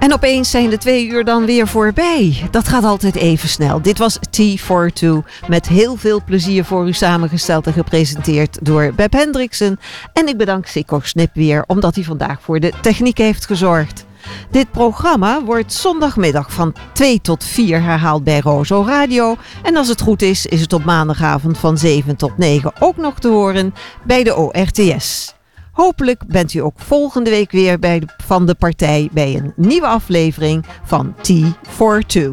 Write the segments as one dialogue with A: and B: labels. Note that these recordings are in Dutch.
A: En opeens zijn de 2 uur dan weer voorbij. Dat gaat altijd even snel. Dit was Tea for Two. Met heel veel plezier voor u samengesteld en gepresenteerd door Beb Hendriksen. En ik bedank Sikko Snip weer, omdat hij vandaag voor de techniek heeft gezorgd. Dit programma wordt zondagmiddag van 2 tot 4 herhaald bij Rozo Radio. En als het goed is, is het op maandagavond van 7 tot 9 ook nog te horen bij de ORTS. Hopelijk bent u ook volgende week weer van de partij bij een nieuwe aflevering van Tea for Two.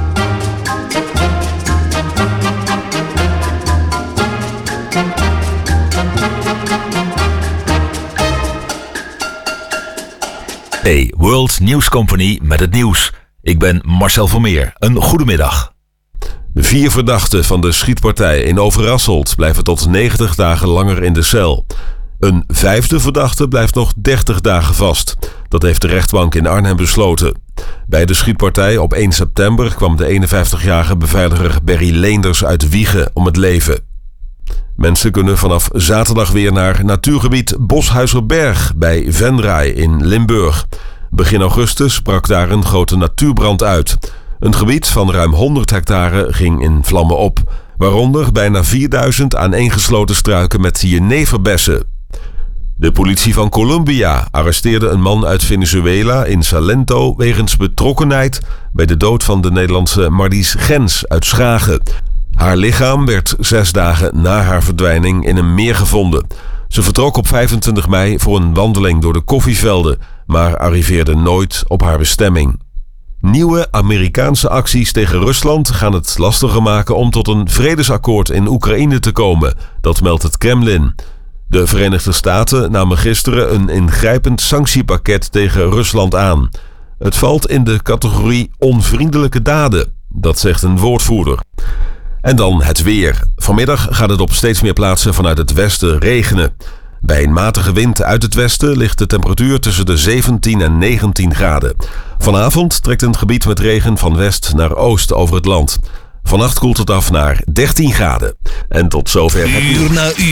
B: Hey, World News Company met het nieuws. Ik ben Marcel Vermeer. Een goedemiddag.
C: De 4 verdachten van de schietpartij in Overasselt blijven tot 90 dagen langer in de cel. Een 5e verdachte blijft nog 30 dagen vast. Dat heeft de rechtbank in Arnhem besloten. Bij de schietpartij op 1 september kwam de 51-jarige beveiliger Berry Leenders uit Wijchen om het leven. Mensen kunnen vanaf zaterdag weer naar natuurgebied Boshuizerberg bij Venray in Limburg. Begin augustus brak daar een grote natuurbrand uit. Een gebied van ruim 100 hectare ging in vlammen op, waaronder bijna 4000 aaneengesloten struiken met jeneverbessen. De politie van Colombia arresteerde een man uit Venezuela in Salento wegens betrokkenheid bij de dood van de Nederlandse Marlies Gens uit Schagen. Haar lichaam werd 6 dagen na haar verdwijning in een meer gevonden. Ze vertrok op 25 mei voor een wandeling door de koffievelden, maar arriveerde nooit op haar bestemming. Nieuwe Amerikaanse acties tegen Rusland gaan het lastiger maken om tot een vredesakkoord in Oekraïne te komen, dat meldt het Kremlin. De Verenigde Staten namen gisteren een ingrijpend sanctiepakket tegen Rusland aan. Het valt in de categorie onvriendelijke daden, dat zegt een woordvoerder. En dan het weer. Vanmiddag gaat het op steeds meer plaatsen vanuit het westen regenen. Bij een matige wind uit het westen ligt de temperatuur tussen de 17 en 19 graden. Vanavond trekt een gebied met regen van west naar oost over het land. Vannacht koelt het af naar 13 graden. En tot zover het
B: Uur na uur.